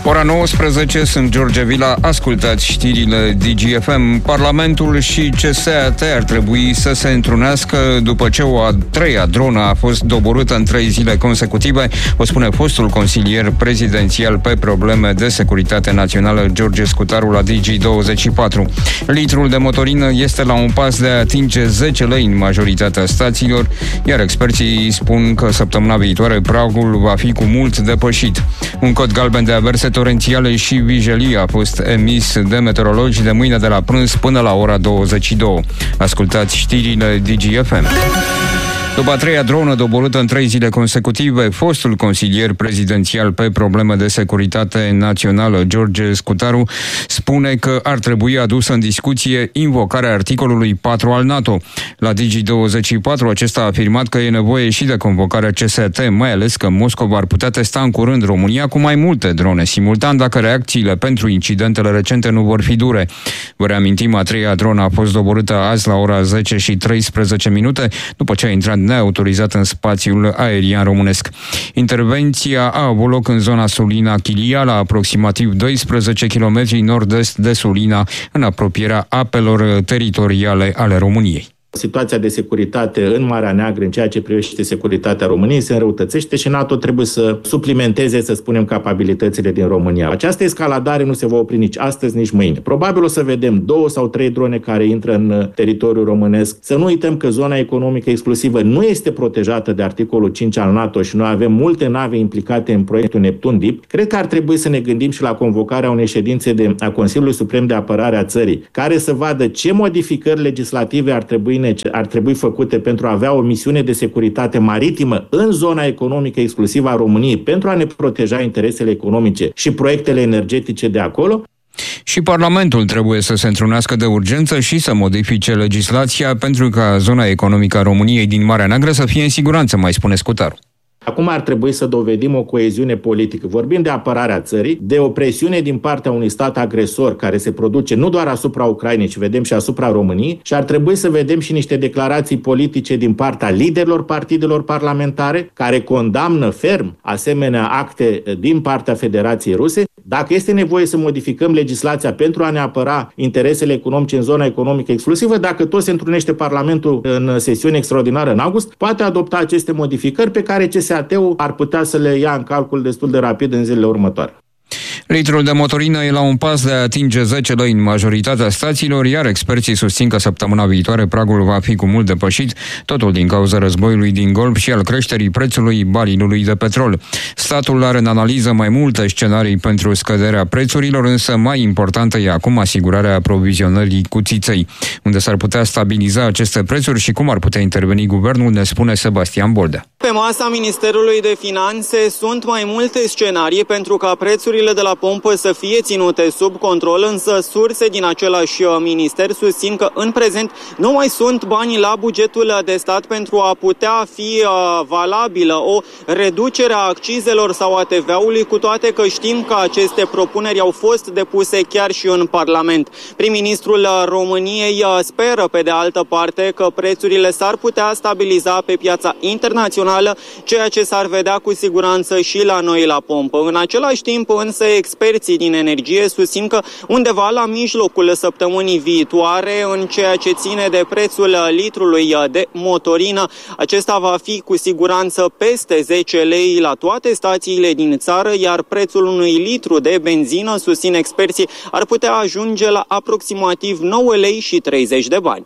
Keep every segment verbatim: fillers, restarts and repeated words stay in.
Ora nouăsprezece, sunt George Vila, ascultați știrile D G F M. Parlamentul și C S A T ar trebui să se întrunească după ce o a treia dronă a fost doborâtă în trei zile consecutive, o spune fostul consilier prezidențial pe probleme de securitate națională George Scutaru la D G douăzeci și patru. Litrul de motorină este la un pas de a atinge zece lei în majoritatea stațiilor, iar experții spun că săptămâna viitoare pragul va fi cu mult depășit. Un cod galben de averse torențiale și vijelii a fost emis de meteorologi de mâine de la prânz până la ora douăzeci și două. Ascultați știrile D G F M. După a treia dronă doborâtă în trei zile consecutive, fostul consilier prezidențial pe probleme de securitate națională, George Scutaru, spune că ar trebui adusă în discuție invocarea articolului patru al NATO. La D G douăzeci și patru, acesta a afirmat că e nevoie și de convocarea C S A T, mai ales că Moscova ar putea testa în curând România cu mai multe drone simultan dacă reacțiile pentru incidentele recente nu vor fi dure. Vă reamintim, a treia dronă a fost doborâtă azi la ora zece și treisprezece minute, după ce a intrat neautorizat în spațiul aerian românesc. Intervenția a avut loc în zona Sulina-Chilia, la aproximativ doisprezece kilometri nord-est de Sulina, în apropierea apelor teritoriale ale României. Situația de securitate în Marea Neagră, în ceea ce privește securitatea României, se înrăutățește și NATO trebuie să suplimenteze, să spunem, capabilitățile din România. Această escaladare nu se va opri nici astăzi, nici mâine. Probabil o să vedem două sau trei drone care intră în teritoriul românesc. Să nu uităm că zona economică exclusivă nu este protejată de articolul cinci al NATO și noi avem multe nave implicate în proiectul Neptun Deep. Cred că ar trebui să ne gândim și la convocarea unei ședințe de, a Consiliului Suprem de Apărare a țării, care să vadă ce modificări legislative ar trebui ar trebui făcute pentru a avea o misiune de securitate maritimă în zona economică exclusivă a României pentru a ne proteja interesele economice și proiectele energetice de acolo. Și Parlamentul trebuie să se întrunească de urgență și să modifice legislația pentru ca zona economică a României din Marea Neagră să fie în siguranță, mai spune Scutaru. Acum ar trebui să dovedim o coeziune politică. Vorbim de apărarea țării, de o presiune din partea unui stat agresor care se produce nu doar asupra Ucrainei, ci vedem și asupra României, și ar trebui să vedem și niște declarații politice din partea liderilor partidelor parlamentare care condamnă ferm asemenea acte din partea Federației Ruse. Dacă este nevoie să modificăm legislația pentru a ne apăra interesele economice în zona economică exclusivă, dacă tot se întrunește Parlamentul în sesiune extraordinară în august, poate adopta aceste modificări pe care C S A T-ul ar putea să le ia în calcul destul de rapid în zilele următoare. Litrul de motorină e la un pas de a atinge zece lei în majoritatea stațiilor, iar experții susțin că săptămâna viitoare pragul va fi cu mult depășit, totul din cauza războiului din Golf și al creșterii prețului barilului de petrol. Statul are în analiză mai multe scenarii pentru scăderea prețurilor, însă mai importantă e acum asigurarea aprovizionării cu țiței. Unde s-ar putea stabiliza aceste prețuri și cum ar putea interveni guvernul, ne spune Sebastian Boldea. Pe masa Ministerului de Finanțe sunt mai multe scenarii pentru ca prețurile de la pompă să fie ținute sub control, însă surse din același minister susțin că în prezent nu mai sunt bani la bugetul de stat pentru a putea fi valabilă o reducere a accizelor sau a T V-ului, cu toate că știm că aceste propuneri au fost depuse chiar și în Parlament. Prim-ministrul României speră, pe de altă parte, că prețurile s-ar putea stabiliza pe piața internațională, ceea ce s-ar vedea cu siguranță și la noi la pompă. În același timp, însă, experții din energie susțin că undeva la mijlocul săptămânii viitoare, în ceea ce ține de prețul litrului de motorină, acesta va fi cu siguranță peste zece lei la toate stațiile din țară, iar prețul unui litru de benzină, susțin experții, ar putea ajunge la aproximativ nouă lei și treizeci de bani.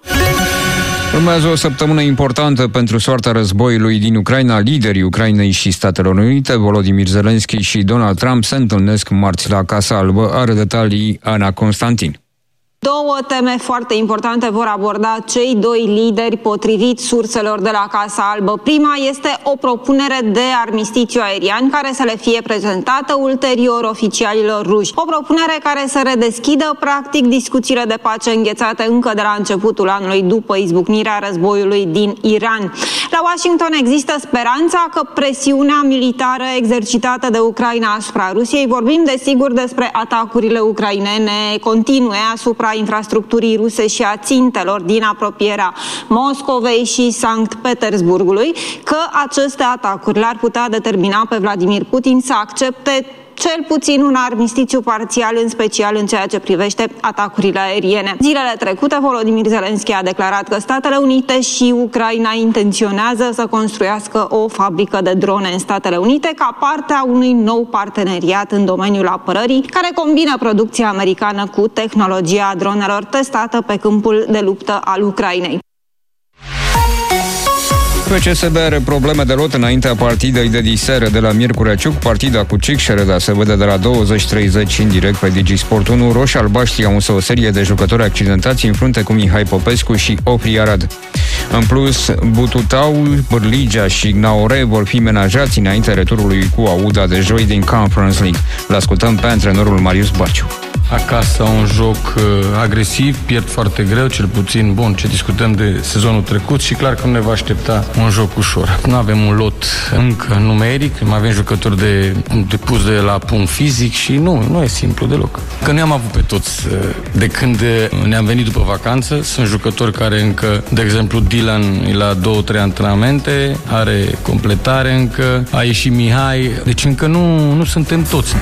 Urmează o săptămână importantă pentru soarta războiului din Ucraina. Liderii Ucrainei și Statelor Unite, Volodymyr Zelensky și Donald Trump, se întâlnesc marți la Casa Albă. Are detalii Ana Constantin. Două teme foarte importante vor aborda cei doi lideri potrivit surselor de la Casa Albă. Prima este o propunere de armistițiu aerian care să le fie prezentată ulterior oficialilor ruși. O propunere care să redeschidă practic discuțiile de pace înghețate încă de la începutul anului după izbucnirea războiului din Iran. La Washington există speranța că presiunea militară exercitată de Ucraina asupra Rusiei, vorbim desigur despre atacurile ucrainene continue asupra infrastructurii ruse și a țintelor din apropierea Moscovei și Sankt Petersburgului, că aceste atacuri l-ar putea determina pe Vladimir Putin să accepte cel puțin un armistițiu parțial, în special în ceea ce privește atacurile aeriene. Zilele trecute, Volodymyr Zelensky a declarat că Statele Unite și Ucraina intenționează să construiască o fabrică de drone în Statele Unite ca parte a unui nou parteneriat în domeniul apărării, care combină producția americană cu tehnologia dronelor testată pe câmpul de luptă al Ucrainei. P C S B are probleme de lot înaintea partidei de diseară de la Miercurea Ciuc. Partida cu Cicșereda se vede de la douăzeci treizeci în direct pe DigiSport unu. Roșii albaștri au însă o serie de jucători accidentați în frunte cu Mihai Popescu și Opri Arad. În plus, Bututau, Bârligea și Gnaure vor fi menajați înaintea returului cu Auda de joi din Conference League. L-ascultăm pe antrenorul Marius Baciu. Acasă au un joc uh, agresiv, pierd foarte greu, cel puțin, bun, ce discutăm de sezonul trecut și clar că nu ne va aștepta un joc ușor. Nu avem un lot încă numeric, mai avem jucători de, de pus de la punct fizic și nu, nu e simplu deloc. Că nu am avut pe toți uh, de când ne-am venit după vacanță, sunt jucători care încă, de exemplu, Dylan e la două, trei antrenamente, are completare încă, a ieșit Mihai, deci încă nu, nu suntem toți.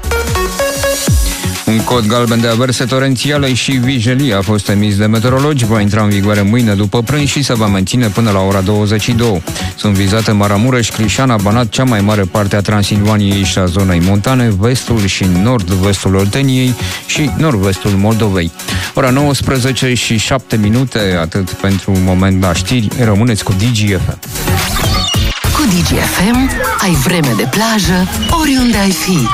Un cod galben de averse torențiale și vijelii a fost emis de meteorologi, va intra în vigoare mâine după prânz și se va menține până la ora douăzeci și două. Sunt vizate Maramureș, Crișana, Banat, cea mai mare parte a Transilvaniei și a zonei montane, vestul și nord-vestul Olteniei și nord-vestul Moldovei. Ora nouăsprezece și șapte minute, atât pentru un moment la știri, rămâneți cu Digi F M. Cu Digi F M ai vreme de plajă oriunde ai fi.